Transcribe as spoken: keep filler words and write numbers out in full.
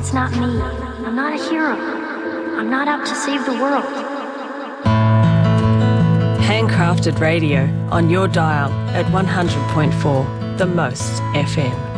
That's not me. I'm not a hero. I'm not out to save the world. Handcrafted radio on your dial at one hundred point four, The Most F M.